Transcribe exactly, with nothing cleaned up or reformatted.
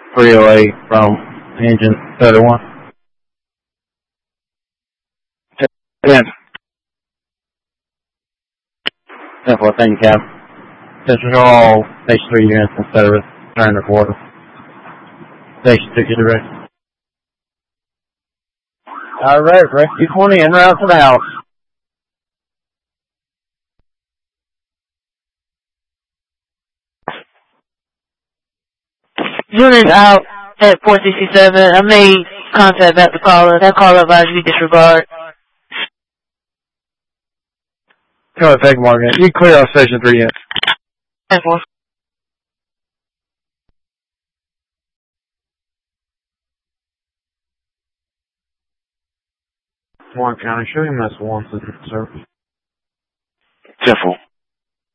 three oh eight from engine thirty-one. ten. ten four, thank you, Cap. Station all Station three units in service. Turn the quarter. Station two, get direct. Alright, Rescue twenty en route to the house. Unit out at four sixty-seven. I made contact back to caller. That caller advised you disregard. Color take Morgan. You clear off Station three units. ten four. Warren County, show him that's one service. ten four.